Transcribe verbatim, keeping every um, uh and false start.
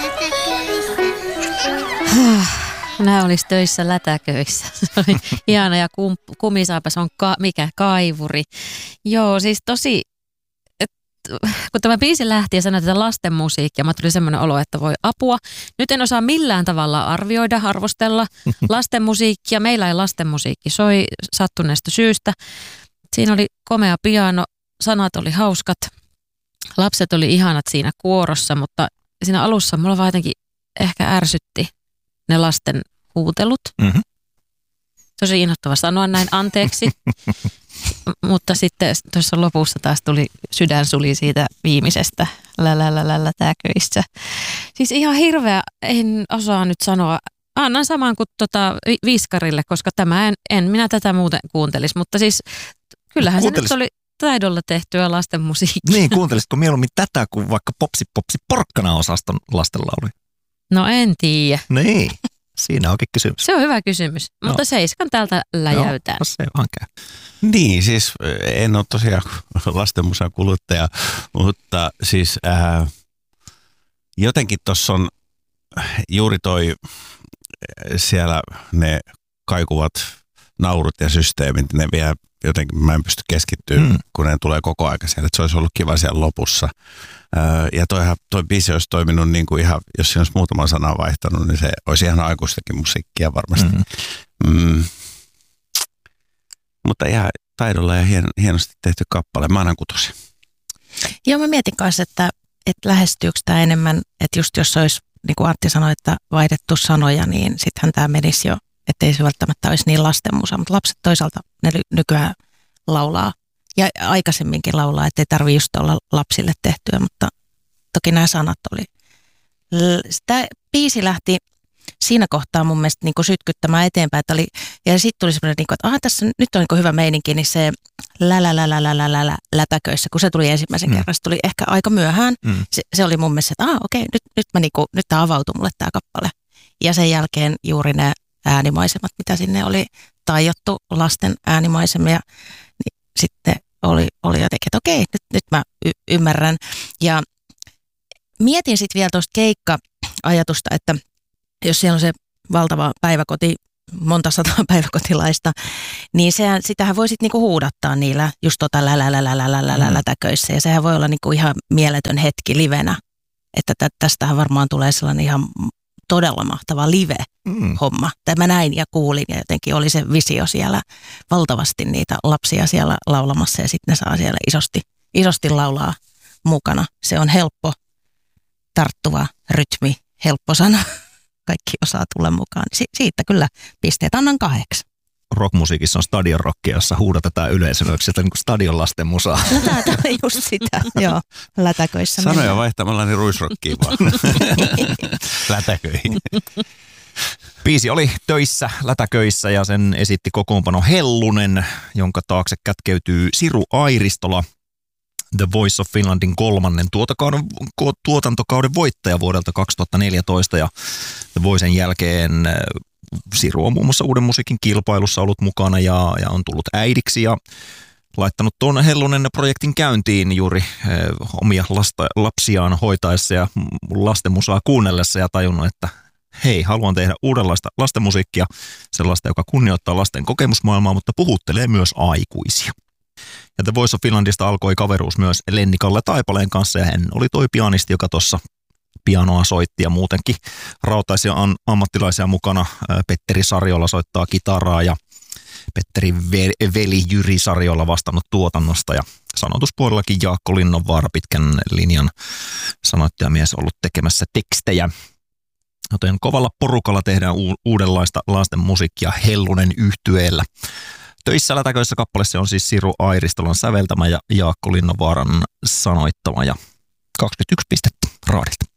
Nämä olisi töissä lätäköissä. Se oli ihana ja kum, kumisaapas on ka, mikä kaivuri. Joo, siis tosi, et, kun tämä biisi lähti ja sanoi, että lasten musiikkia, mä tuli semmoinen olo, että voi apua. Nyt en osaa millään tavalla arvioida, arvostella lasten musiikkia. Meillä ei lasten musiikki soi sattuneesta syystä. Siinä oli komea piano, sanat oli hauskat, lapset oli ihanat siinä kuorossa, mutta siinä alussa mulla vaan jotenkin ehkä ärsytti ne lasten huutelut. Mm-hmm. Tosi inhottava sanoa näin, anteeksi. Mutta sitten tuossa lopussa taas tuli sydän suli siitä viimeisestä lälälälälätäköissä. Siis ihan hirveä, en osaa nyt sanoa. Annan saman kuin tota Viskarille, koska tämä en, en minä tätä muuten kuuntelisi. Mutta siis kyllähän Kuuntelis... se nyt oli taidolla tehtyä lasten musiikkia. Niin, kuuntelisitko mieluummin tätä kuin vaikka Popsi Popsi Porkkana -osaston lastenlauluja? No en tiedä. Niin, siinä onkin kysymys. Se on hyvä kysymys, no. Mutta seiskan täältä läjäytään. No, se vaan käy. Niin, siis en ole tosiaan lastenmusan kuluttaja, mutta siis ää, jotenkin tuossa on juuri toi siellä ne kaikuvat naurut ja systeemit, ne vielä jotenkin mä en pysty keskittymään, mm. kun ne tulee koko aika siellä. Että se olisi ollut kiva siellä lopussa. Öö, ja toihan, toi biisi olisi toiminut niin kuin ihan, jos siinä olisi muutaman sanan vaihtanut, niin se olisi ihan aikuistakin musiikkia varmasti. Mm. Mm. Mutta ihan taidolla ja hien, hienosti tehty kappale. Mä annan kutosen. Joo, mä mietin kanssa, että, että lähestyykö tämä enemmän, että just jos olisi, niin kuin Antti sanoi, että vaihdettu sanoja, niin sittenhän tämä menisi jo, ettei se välttämättä olisi niin lastenmusa. Mutta lapset toisaalta ne nykyään laulaa ja aikaisemminkin laulaa, ettei tarvitse just olla lapsille tehtyä, mutta toki nämä sanat oli. Tämä biisi lähti siinä kohtaa mun mielestä niin kuin sytkyttämään eteenpäin, että oli, ja sitten tuli semmoinen, niin kuin, että aha, tässä nyt on niin kuin hyvä meininki, niin se lälälälälälälä lätäköissä, kun se tuli ensimmäisen mm. kerran, se tuli ehkä aika myöhään. Mm. Se, se oli mun mielestä, että aha, okei, nyt, nyt, mä niin kuin, nyt tämä avautui mulle tämä kappale. Ja sen jälkeen juuri ne äänimaisemat, mitä sinne oli tajottu, lasten äänimaisemia, niin sitten oli, oli jotenkin, että okei, nyt, nyt mä y- ymmärrän. Ja mietin sitten vielä tuosta keikka-ajatusta, että jos siellä on se valtava päiväkoti, monta sataa päiväkotilaista, niin sehän, sitähän voi sitten niinku huudattaa niillä just tota lälälälälälälälätäköissä. Ja sehän voi olla niinku ihan mieletön hetki livenä. Että tästähän varmaan tulee sellainen ihan todella mahtava live-homma. Mm. Tämä näin ja kuulin ja jotenkin oli se visio siellä valtavasti niitä lapsia siellä laulamassa ja sitten ne saa siellä isosti, isosti laulaa mukana. Se on helppo, tarttuva rytmi, helppo sana. Kaikki osaa tulla mukaan. Si- siitä kyllä pisteet annan kahdeksan. Rockmusiikissa on stadion rockia, jossa huudatetaan yleisöä, sieltä niin kuin stadion lasten musaa. No tämä on just sitä, joo, lätäköissä. Sanoja mennään vaihtamalla niin ruisrockiin vaan. Lätäköihin. Biisi oli töissä, lätäköissä ja sen esitti kokoonpano Hellunen, jonka taakse kätkeytyy Siru Airistola, The Voice of Finlandin kolmannen tuotantokauden, tuotantokauden voittaja vuodelta kaksituhattaneljätoista ja The Voicen jälkeen Siru on muun muassa Uuden musiikin kilpailussa ollut mukana ja, ja on tullut äidiksi ja laittanut tuon Hellunen projektin käyntiin juuri eh, omia lasta, lapsiaan hoitaessa ja lastenmusaa kuunnellessa ja tajunnut, että hei, haluan tehdä uudenlaista lastenmusiikkia, sellaista, joka kunnioittaa lasten kokemusmaailmaa, mutta puhuttelee myös aikuisia. Ja The Voice of Finlandista alkoi kaveruus myös Lenni-Kalle Taipaleen kanssa ja hän oli toi pianisti, joka tuossa pianoa soitti ja muutenkin rautaisia ammattilaisia mukana. Petteri Sarjola soittaa kitaraa ja Petteri veli Jyri Sarjola vastannut tuotannosta ja sanotuspuolellakin Jaakko Linnonvaara pitkän linjan sanoittajamies ollut tekemässä tekstejä. Joten kovalla porukalla tehdään u- uudenlaista lasten musiikkia Hellunen yhtyeellä. Töissä lätäköissä kappaleessa on siis Siru Airistolan säveltämä ja Jaakko Linnonvaaran sanoittama ja kaksikymmentäyksi pistettä raadilta.